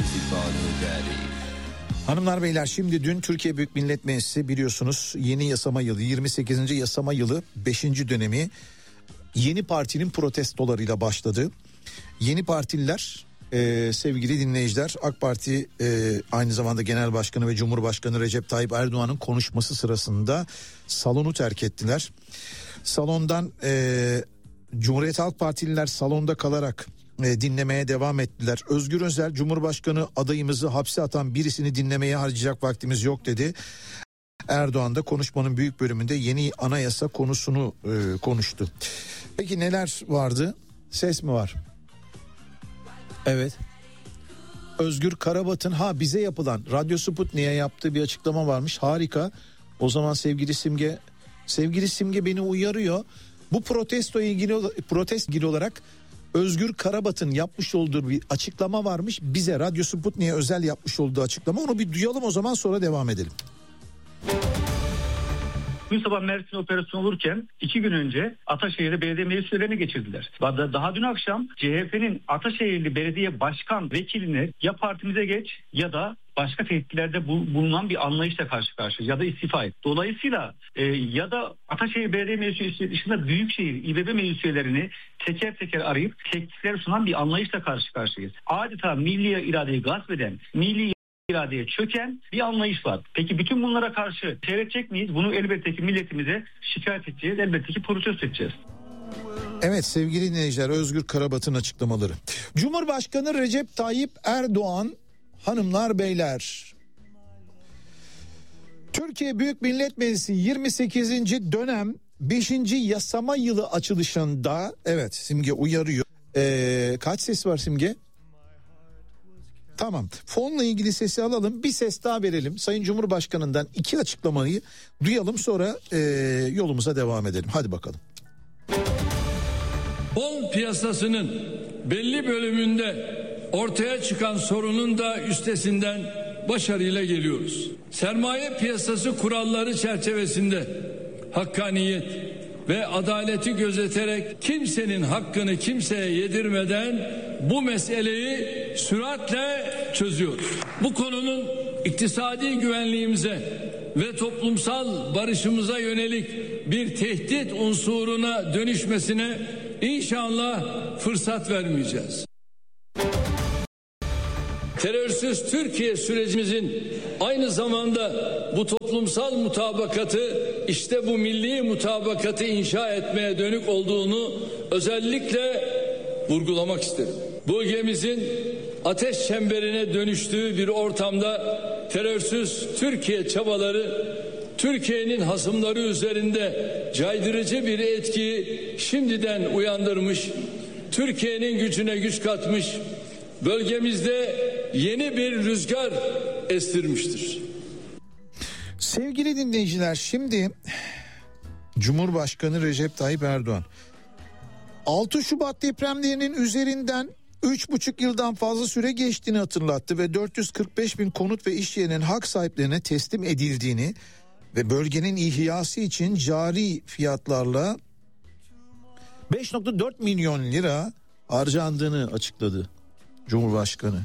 Hanımlar beyler, şimdi dün Türkiye Büyük Millet Meclisi biliyorsunuz yeni yasama yılı 28. yasama yılı 5. dönemi yeni partinin protestolarıyla başladı. Yeni partililer sevgili dinleyiciler, AK Parti aynı zamanda Genel Başkanı ve Cumhurbaşkanı Recep Tayyip Erdoğan'ın konuşması sırasında salonu terk ettiler. Salondan Cumhuriyet Halk Partililer salonda kalarak dinlemeye devam ettiler. Özgür Özel, Cumhurbaşkanı adayımızı hapse atan birisini dinlemeye harcayacak vaktimiz yok dedi. Erdoğan da konuşmanın büyük bölümünde yeni anayasa konusunu konuştu. Peki neler vardı? Ses mi var? Evet. Özgür Karabat'ın bize yapılan Radyo Sputnik'e yaptığı bir açıklama varmış. Harika. O zaman sevgili Simge beni uyarıyor. Bu protesto ilgili olarak Özgür Karabat'ın yapmış olduğu bir açıklama varmış. Bize Radyo Sputnik'e özel yapmış olduğu açıklama. Onu bir duyalım, o zaman sonra devam edelim. Bugün sabah Mersin operasyonu olurken 2 gün önce Ataşehir'de belediye meclis üyelerini geçirdiler. Daha dün akşam CHP'nin Ataşehirli belediye başkan vekiline ya partimize geç ya da başka tehditlerde bulunan bir anlayışla karşı karşıya ya da istifa et. Dolayısıyla ya da Ataşehir Belediye Meclisi dışında Büyükşehir, İBB meclis üyelerini teker teker arayıp teklifler sunan bir anlayışla karşı karşıyayız. Adeta milli iradeyi gasp eden, milli iradeye çöken bir anlayış var. Peki bütün bunlara karşı seyredecek miyiz? Bunu elbette ki milletimize şikayet edeceğiz. Elbette ki protesto edeceğiz. Evet sevgili dinleyiciler, Özgür Karabat'ın açıklamaları. Cumhurbaşkanı Recep Tayyip Erdoğan, hanımlar beyler, Türkiye Büyük Millet Meclisi 28. dönem 5. yasama yılı açılışında, evet Simge uyarıyor. Kaç ses var Simge? Tamam, fonla ilgili sesi alalım, bir ses daha verelim. Sayın Cumhurbaşkanı'ndan 2 açıklamayı duyalım, sonra yolumuza devam edelim. Hadi bakalım. Fon piyasasının belli bölümünde ortaya çıkan sorunun da üstesinden başarıyla geliyoruz. Sermaye piyasası kuralları çerçevesinde hakkaniyet ve adaleti gözeterek kimsenin hakkını kimseye yedirmeden bu meseleyi süratle çözüyoruz. Bu konunun iktisadi güvenliğimize ve toplumsal barışımıza yönelik bir tehdit unsuruna dönüşmesine inşallah fırsat vermeyeceğiz. Terörsüz Türkiye sürecimizin aynı zamanda bu toplumsal mutabakatı, işte bu milli mutabakatı inşa etmeye dönük olduğunu özellikle vurgulamak isterim. Bölgemizin ateş çemberine dönüştüğü bir ortamda terörsüz Türkiye çabaları Türkiye'nin hasımları üzerinde caydırıcı bir etkiyi şimdiden uyandırmış, Türkiye'nin gücüne güç katmış, bölgemizde yeni bir rüzgar estirmiştir. Sevgili dinleyiciler, şimdi Cumhurbaşkanı Recep Tayyip Erdoğan 6 Şubat depremlerinin üzerinden 3,5 yıldan fazla süre geçtiğini hatırlattı ve 445 bin konut ve iş yerinin hak sahiplerine teslim edildiğini ve bölgenin ihyası için cari fiyatlarla 5,4 milyon lira harcandığını açıkladı Cumhurbaşkanı.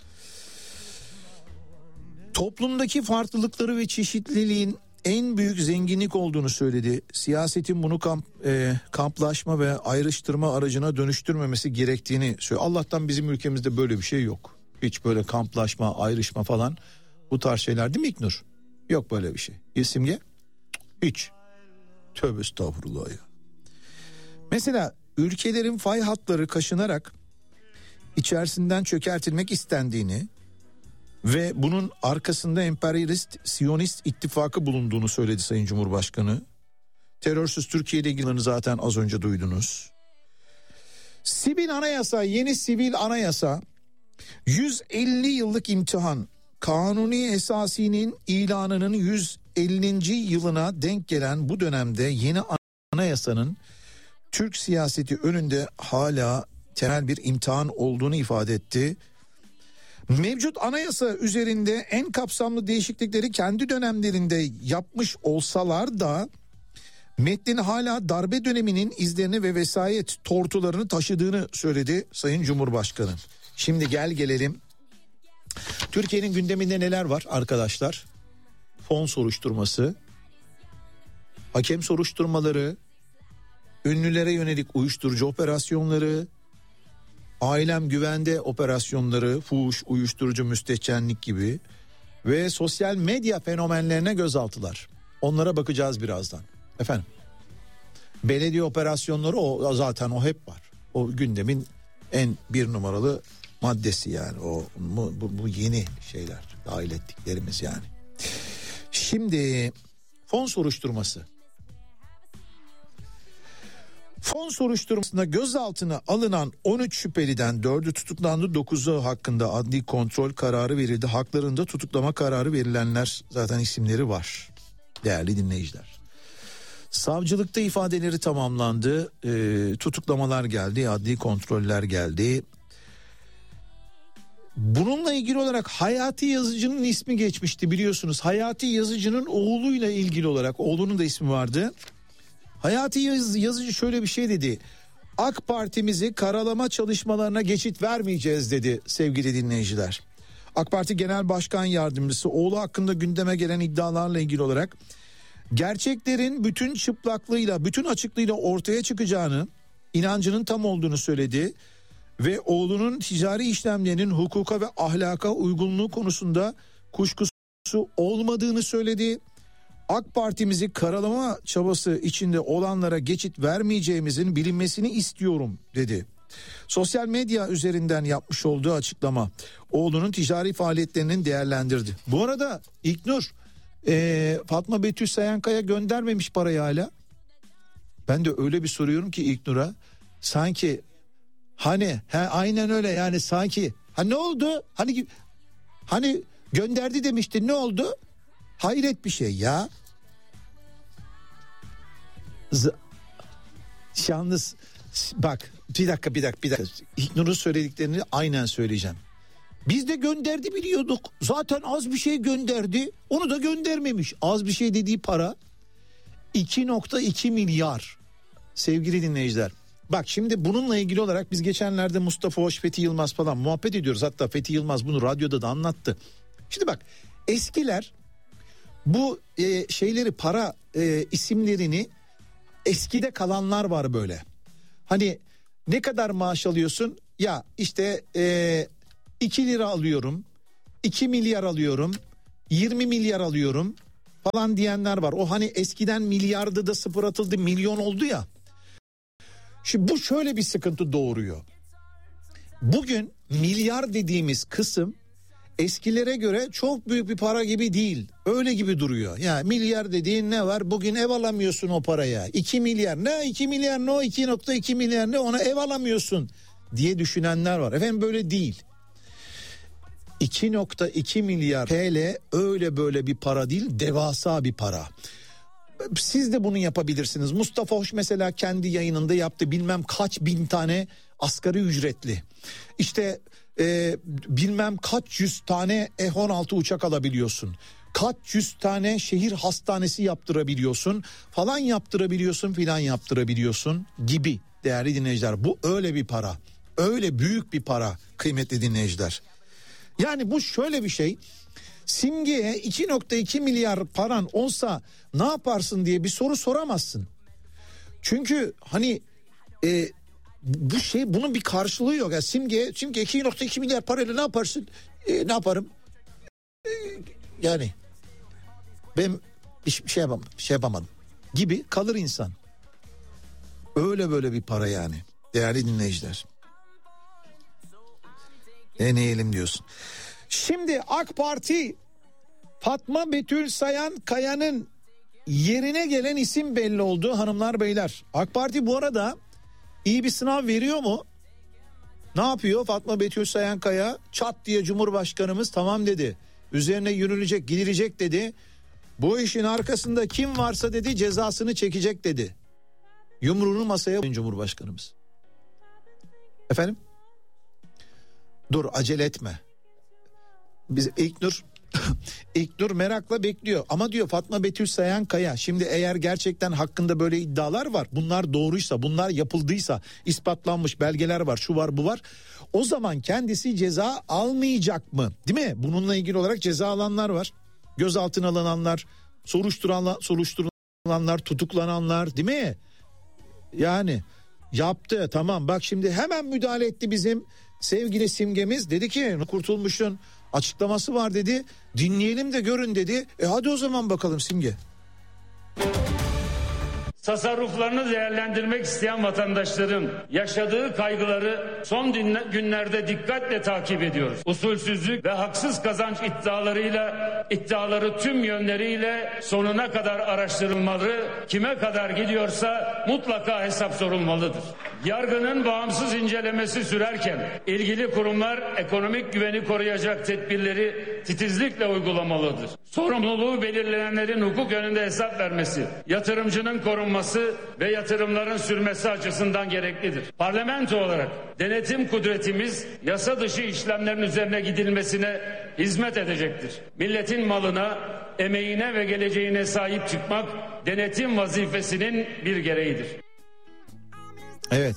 Toplumdaki farklılıkları ve çeşitliliğin en büyük zenginlik olduğunu söyledi. Siyasetin bunu kamplaşma ve ayrıştırma aracına dönüştürmemesi gerektiğini söyledi. Allah'tan bizim ülkemizde böyle bir şey yok. Hiç böyle kamplaşma, ayrışma falan, bu tarz şeyler değil mi İknur? Yok böyle bir şey. Simge? Hiç. Tövbe estağfurullah ya. Mesela ülkelerin fay hatları kaşınarak içerisinden çökertilmek istendiğini ve bunun arkasında emperyalist, Siyonist ittifakı bulunduğunu söyledi Sayın Cumhurbaşkanı. Terörsüz Türkiye ile ilgili zaten az önce duydunuz. Sivil anayasa, yeni sivil anayasa, 150 yıllık imtihan, Kanuni Esasi'nin ilanının 150. yılına denk gelen bu dönemde yeni anayasanın Türk siyaseti önünde hala temel bir imtihan olduğunu ifade etti. Mevcut anayasa üzerinde en kapsamlı değişiklikleri kendi dönemlerinde yapmış olsalar da metnin hala darbe döneminin izlerini ve vesayet tortularını taşıdığını söyledi Sayın Cumhurbaşkanı. Şimdi gelelim Türkiye'nin gündeminde neler var arkadaşlar? Fon soruşturması, hakem soruşturmaları, ünlülere yönelik uyuşturucu operasyonları, ailem güvende operasyonları, fuhuş, uyuşturucu, müstehcenlik gibi ve sosyal medya fenomenlerine gözaltılar. Onlara bakacağız birazdan. Efendim, belediye operasyonları o zaten o hep var. O gündemin en bir numaralı maddesi yani. Bu yeni şeyler, dahil ettiklerimiz yani. Şimdi fon soruşturması. Fon soruşturmasında gözaltına alınan 13 şüpheliden 4'ü tutuklandı, 9'u hakkında adli kontrol kararı verildi. Haklarında tutuklama kararı verilenler zaten isimleri var değerli dinleyiciler. Savcılıkta ifadeleri tamamlandı, tutuklamalar geldi, adli kontroller geldi. Bununla ilgili olarak Hayati Yazıcı'nın ismi geçmişti biliyorsunuz. Hayati Yazıcı'nın oğluyla ilgili olarak, oğlunun da ismi vardı. Hayati Yazıcı şöyle bir şey dedi. AK Parti'mizi karalama çalışmalarına geçit vermeyeceğiz dedi sevgili dinleyiciler. AK Parti Genel Başkan Yardımcısı oğlu hakkında gündeme gelen iddialarla ilgili olarak gerçeklerin bütün çıplaklığıyla, bütün açıklığıyla ortaya çıkacağını, inancının tam olduğunu söyledi. Ve oğlunun ticari işlemlerinin hukuka ve ahlaka uygunluğu konusunda kuşkusu olmadığını söyledi. AK Parti'mizi karalama çabası içinde olanlara geçit vermeyeceğimizin bilinmesini istiyorum dedi. Sosyal medya üzerinden yapmış olduğu açıklama oğlunun ticari faaliyetlerinin değerlendirdi. Bu arada İlknur Fatma Betül Sayankaya göndermemiş parayı hala. Ben de öyle bir soruyorum ki İlknur'a, sanki hani aynen öyle yani, sanki ne oldu hani gönderdi demiştin, ne oldu? Hayret bir şey ya. Yalnız bak bir dakika. İlknur'un söylediklerini aynen söyleyeceğim. Biz de gönderdi biliyorduk. Zaten az bir şey gönderdi. Onu da göndermemiş. Az bir şey dediği para 2.2 milyar. Sevgili dinleyiciler. Bak şimdi bununla ilgili olarak biz geçenlerde Mustafa Hoş, Fethi Yılmaz falan muhabbet ediyoruz. Hatta Fethi Yılmaz bunu radyoda da anlattı. Şimdi bak, eskiler bu şeyleri, para isimlerini, eskide kalanlar var böyle. Hani ne kadar maaş alıyorsun? Ya işte 2 lira alıyorum, 2 milyar alıyorum, 20 milyar alıyorum falan diyenler var. O hani eskiden milyardı da sıfır atıldı, milyon oldu ya. Şimdi bu şöyle bir sıkıntı doğuruyor. Bugün milyar dediğimiz kısım eskilere göre çok büyük bir para gibi değil. Öyle gibi duruyor. Yani milyar dediğin ne var? Bugün ev alamıyorsun o paraya. 2 milyar ne? 2 milyar ne? 2.2 milyar ne? Ona ev alamıyorsun diye düşünenler var. Efendim böyle değil. 2.2 milyar TL öyle böyle bir para değil, devasa bir para. Siz de bunu yapabilirsiniz. Mustafa Hoş mesela kendi yayınında yaptı, bilmem kaç bin tane asgari ücretli. İşte bilmem kaç yüz tane F-16 uçak alabiliyorsun. Kaç yüz tane şehir hastanesi yaptırabiliyorsun. Falan yaptırabiliyorsun, filan yaptırabiliyorsun gibi değerli dinleyiciler. Bu öyle bir para. Öyle büyük bir para kıymetli dinleyiciler. Yani bu şöyle bir şey. Simge'ye 2.2 milyar paran olsa ne yaparsın diye bir soru soramazsın. Çünkü hani bu şey, bunun bir karşılığı yok. Yani Simge 2.2 milyar parayla ne yaparsın? Ne yaparım? Yani ben hiçbir şey yapamadım gibi kalır insan. Öyle böyle bir para yani değerli dinleyiciler. Deneyelim diyorsun. Şimdi AK Parti Fatma Betül Sayankaya'nın yerine gelen isim belli oldu hanımlar beyler. AK Parti bu arada iyi bir sınav veriyor mu? Ne yapıyor Fatma Betül Sayankaya? Çat diye Cumhurbaşkanımız tamam dedi. Üzerine yürünecek, gidilecek dedi. Bu işin arkasında kim varsa dedi cezasını çekecek dedi. Yumruğunu masaya koyun Cumhurbaşkanımız. Efendim? Dur acele etme. Biz İlknur İlknur merakla bekliyor. Ama diyor Fatma Betül Sayankaya, şimdi eğer gerçekten hakkında böyle iddialar var, bunlar doğruysa, bunlar yapıldıysa, ispatlanmış belgeler var, şu var bu var, o zaman kendisi ceza almayacak mı? Değil mi? Bununla ilgili olarak ceza alanlar var. Gözaltına alınanlar, soruşturulanlar, tutuklananlar, değil mi? Yani yaptı, tamam, bak şimdi hemen müdahale etti bizim sevgili Simgemiz, dedi ki Kurtulmuş'un açıklaması var dedi, dinleyelim de görün dedi. Hadi o zaman bakalım Simge. Tasarruflarını değerlendirmek isteyen vatandaşların yaşadığı kaygıları son günlerde dikkatle takip ediyoruz. Usulsüzlük ve haksız kazanç iddiaları tüm yönleriyle sonuna kadar araştırılmalı, kime kadar gidiyorsa mutlaka hesap sorulmalıdır. Yargının bağımsız incelemesi sürerken ilgili kurumlar ekonomik güveni koruyacak tedbirleri titizlikle uygulamalıdır. Sorumluluğu belirlenenlerin hukuk önünde hesap vermesi, yatırımcının korunması ve yatırımların sürmesi açısından gereklidir. Parlamento olarak denetim kudretimiz yasa dışı işlemlerin üzerine gidilmesine hizmet edecektir. Milletin malına, emeğine ve geleceğine sahip çıkmak denetim vazifesinin bir gereğidir. Evet.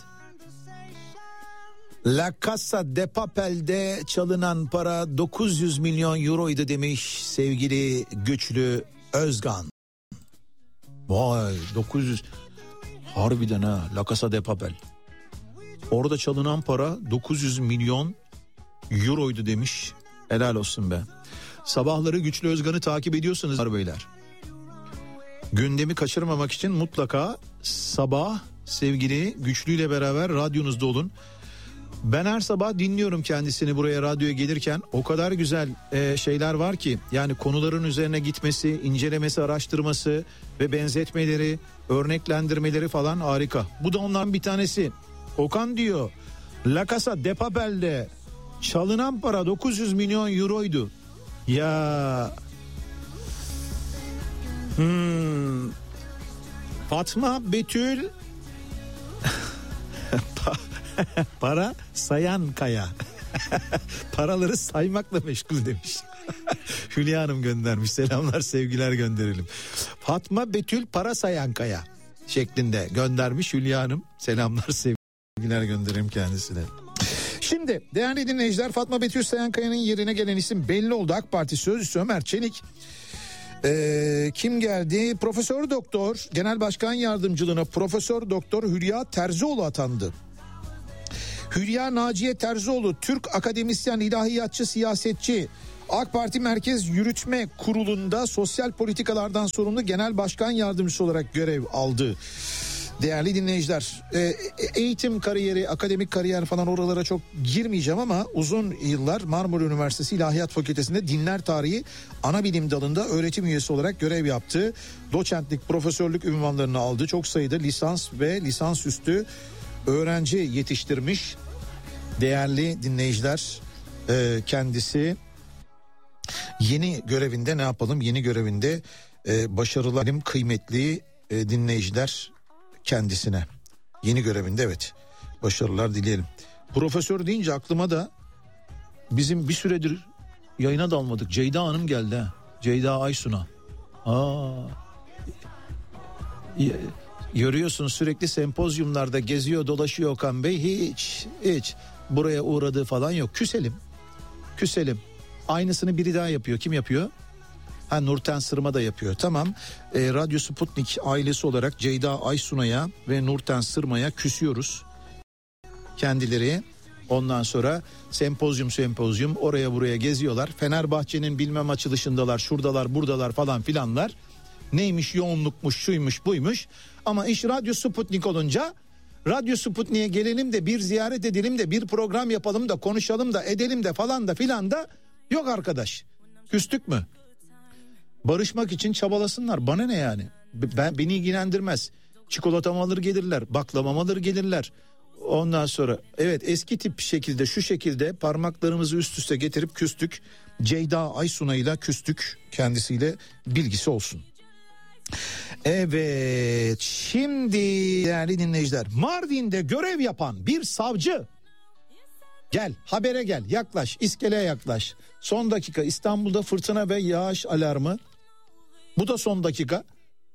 La Casa de Papel'de çalınan para 900 milyon euroydu demiş sevgili Güçlü Özgan. Vay 900, harbiden ha, La Casa de Papel. Orada çalınan para 900 milyon euroydu demiş. Helal olsun be. Sabahları Güçlü Özgan'ı takip ediyorsunuz beyler. Gündemi kaçırmamak için mutlaka sabah sevgili Güçlü ile beraber radyonuzda olun. Ben her sabah dinliyorum kendisini buraya radyoya gelirken. O kadar güzel şeyler var ki, yani konuların üzerine gitmesi, incelemesi, araştırması ve benzetmeleri, örneklendirmeleri falan harika. Bu da ondan bir tanesi. Okan diyor, La Casa de Papel'de çalınan para 900 milyon euroydu. Ya Fatma Betül para sayan kaya. Paraları saymakla meşgul demiş. Hülya Hanım göndermiş. Selamlar, sevgiler gönderelim. Fatma Betül para sayan kaya şeklinde göndermiş Hülya Hanım. Selamlar, sevgiler gönderelim kendisine. Şimdi değerli dinleyiciler, Fatma Betül Sayankaya'nın yerine gelen isim belli oldu. AK Parti Sözcüsü Ömer Çelik. Kim geldi? Profesör Doktor Genel Başkan Yardımcılığına Profesör Doktor Hülya Terzioğlu atandı. Hülya Naciye Terzioğlu, Türk akademisyen, ilahiyatçı, siyasetçi. AK Parti Merkez Yürütme Kurulu'nda sosyal politikalardan sorumlu genel başkan yardımcısı olarak görev aldı. Değerli dinleyiciler, eğitim kariyeri, akademik kariyer falan oralara çok girmeyeceğim ama uzun yıllar Marmara Üniversitesi İlahiyat Fakültesi'nde dinler tarihi ana bilim dalında öğretim üyesi olarak görev yaptı. Doçentlik, profesörlük ünvanlarını aldı. Çok sayıda lisans ve lisansüstü öğrenci yetiştirmiş. Değerli dinleyiciler, kendisi yeni görevinde ne yapalım? Yeni görevinde başarılar, kıymetli dinleyiciler, kendisine yeni görevinde evet başarılar dileyelim. Profesör deyince aklıma da bizim bir süredir yayına dalmadık Ceyda Hanım geldi ha. Ceyda Aysun'a. Görüyorsunuz sürekli sempozyumlarda geziyor dolaşıyor Okan Bey, hiç buraya uğradığı falan yok. Küselim. Aynısını biri daha yapıyor. Kim yapıyor? Nurten Sırma da yapıyor. Tamam. Radyo Sputnik ailesi olarak Ceyda Aysun'a ve Nurten Sırma'ya küsüyoruz. Kendileri ondan sonra sempozyum oraya buraya geziyorlar. Fenerbahçe'nin bilmem açılışındalar, şuradalar, buradalar falan filanlar. Neymiş, yoğunlukmuş, şuymuş, buymuş. Ama iş Radyo Sputnik olunca Radyo Sputnik'e gelelim de bir ziyaret edelim de bir program yapalım da konuşalım da edelim de falan da filan da yok arkadaş. Küstük mü? Barışmak için çabalasınlar. Bana ne yani? Beni ilgilendirmez. Çikolatam alır gelirler, baklamam alır gelirler. Ondan sonra evet eski tip şekilde şu şekilde parmaklarımızı üst üste getirip küstük. Ceyda Aysun'a ile küstük, kendisiyle bilgisi olsun. Evet, şimdi değerli dinleyiciler, Mardin'de görev yapan bir savcı Gel habere gel, yaklaş, iskeleye yaklaş. Son dakika İstanbul'da fırtına ve yağış alarmı. Bu da son dakika.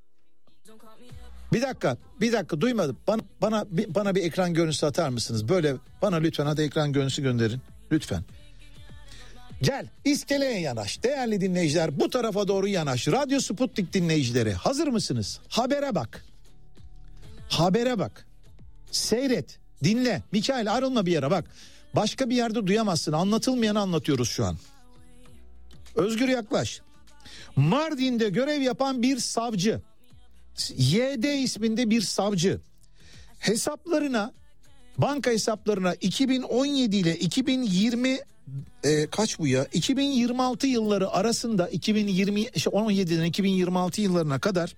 Bir dakika duymadım. Bana bir ekran görüntüsü atar mısınız? Böyle bana lütfen hadi ekran görüntüsü gönderin. Lütfen. Gel iskeleye yanaş. Değerli dinleyiciler, bu tarafa doğru yanaş. Radyo Sputnik dinleyicileri, hazır mısınız? Habere bak. Habere bak. Seyret, dinle. Mikail ayrılma bir yere bak. Başka bir yerde duyamazsın. Anlatılmayanı anlatıyoruz şu an. Özgür yaklaş. Mardin'de görev yapan bir savcı, YD isminde bir savcı, hesaplarına, banka hesaplarına 2017 ile 2020 kaç bu ya? 2026 yılları arasında 17'den 2026 yıllarına kadar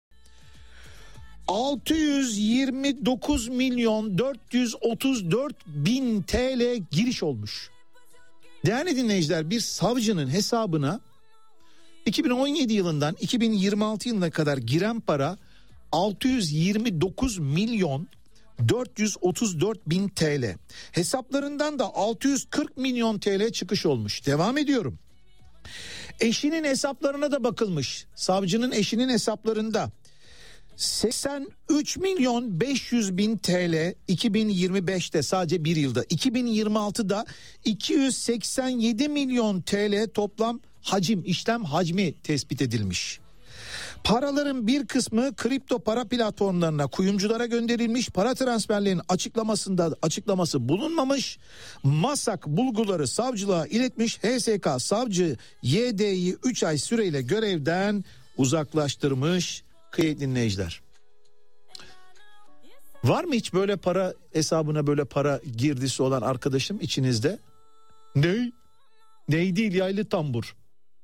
629 milyon 434 bin TL giriş olmuş. Değerli dinleyiciler, bir savcının hesabına 2017 yılından 2026 yılına kadar giren para 629 milyon 434 bin TL. Hesaplarından da 640 milyon TL çıkış olmuş. Devam ediyorum. Eşinin hesaplarına da bakılmış. Savcının eşinin hesaplarında 83 milyon 500 bin TL 2025'te, sadece bir yılda. 2026'da 287 milyon TL toplam işlem hacmi tespit edilmiş. Paraların bir kısmı kripto para platformlarına, kuyumculara gönderilmiş. Para transferlerinin açıklaması bulunmamış. MASAK bulguları savcılığa iletmiş. HSK savcı YD'yi 3 ay süreyle görevden uzaklaştırmış. Kıymetli dinleyiciler, var mı hiç böyle para hesabına böyle para girdisi olan arkadaşım içinizde? Ney değil, yaylı tambur.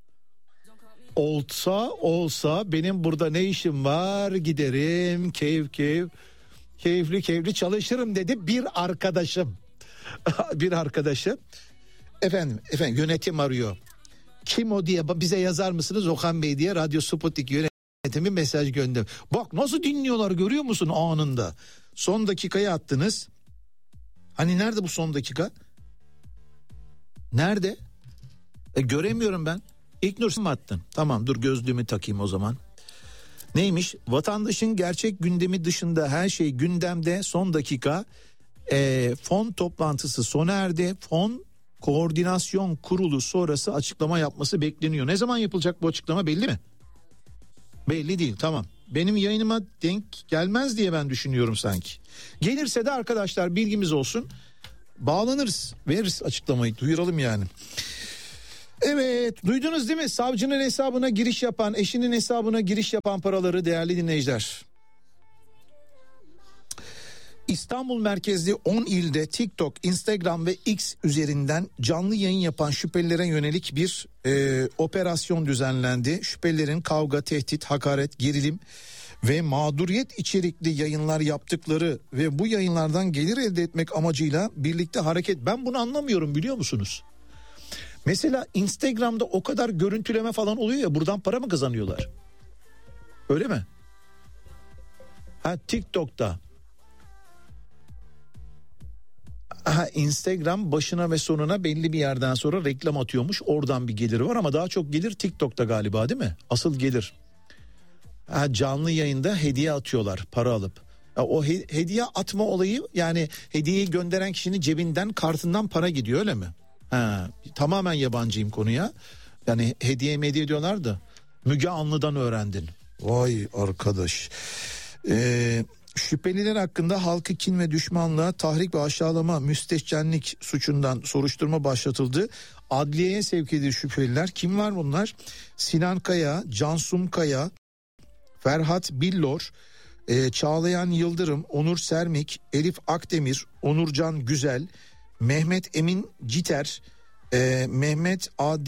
Olsa benim burada ne işim var, giderim keyifli çalışırım dedi bir arkadaşım. Bir arkadaşım efendim yönetim arıyor. Kim o diye bize yazar mısınız Okan Bey diye Radyo Sputnik yönetimi mesaj gönder. Bak nasıl dinliyorlar, görüyor musun anında. Son dakikaya attınız. Hani nerede bu son dakika? Nerede? Göremiyorum ben. İlknur mı attın? Tamam, dur gözlüğümü takayım o zaman. Neymiş? Vatandaşın gerçek gündemi dışında her şey gündemde. Son dakika fon toplantısı sona erdi. Fon Koordinasyon Kurulu sonrası açıklama yapması bekleniyor. Ne zaman yapılacak bu açıklama belli mi? Belli değil, tamam. Benim yayınıma denk gelmez diye ben düşünüyorum sanki. Gelirse de arkadaşlar bilgimiz olsun. Bağlanırız, veririz açıklamayı, duyuralım yani. Evet, duydunuz değil mi? Savcının hesabına giriş yapan, eşinin hesabına giriş yapan paraları değerli dinleyiciler. İstanbul merkezli 10 ilde TikTok, Instagram ve X üzerinden canlı yayın yapan şüphelilere yönelik bir operasyon düzenlendi. Şüphelilerin kavga, tehdit, hakaret, gerilim ve mağduriyet içerikli yayınlar yaptıkları ve bu yayınlardan gelir elde etmek amacıyla birlikte hareket. Ben bunu anlamıyorum, biliyor musunuz? Mesela Instagram'da o kadar görüntüleme falan oluyor ya, buradan para mı kazanıyorlar? Öyle mi? TikTok'ta. Instagram başına ve sonuna belli bir yerden sonra reklam atıyormuş. Oradan bir geliri var ama daha çok gelir TikTok'ta galiba, değil mi? Asıl gelir. Canlı yayında hediye atıyorlar para alıp. O hediye atma olayı, yani hediyeyi gönderen kişinin cebinden, kartından para gidiyor, öyle mi? Tamamen yabancıyım konuya. Yani hediye diyorlar da Müge Anlı'dan öğrendin. Vay arkadaş. Şüpheliler hakkında halkı kin ve düşmanlığa, tahrik ve aşağılama, müstehcenlik suçundan soruşturma başlatıldı. Adliyeye sevk edildi şüpheliler. Kim var bunlar? Sinan Kaya, Cansum Kaya, Ferhat Billor, Çağlayan Yıldırım, Onur Sermik, Elif Akdemir, Onurcan Güzel, Mehmet Emin Citer, Mehmet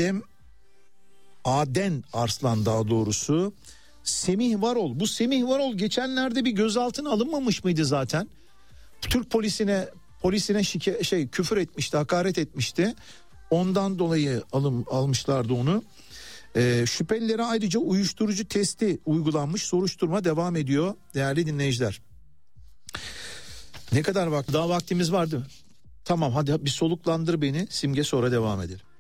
Aden Arslan daha doğrusu, Semih Varol. Bu Semih Varol geçenlerde bir gözaltına alınmamış mıydı zaten? Türk polisine küfür etmişti, hakaret etmişti. Ondan dolayı almışlardı onu. Şüphelilere ayrıca uyuşturucu testi uygulanmış. Soruşturma devam ediyor değerli dinleyiciler. Ne kadar daha vaktimiz vardı? Tamam, hadi bir soluklandır beni Simge, sonra devam edelim.